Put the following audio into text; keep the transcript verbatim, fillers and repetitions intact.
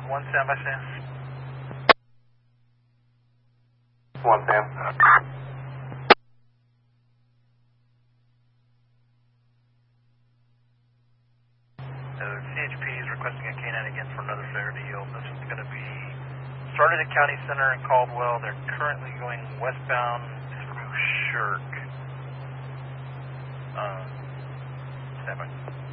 One Sam by Sam. One Sam. Uh, C H P is requesting a canine again for another flare deal. This is going to be started at County Center in Caldwell. They're currently going westbound through Shirk. Uh, stand by.